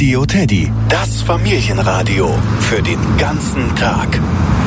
Radio Teddy, das Familienradio für den ganzen Tag.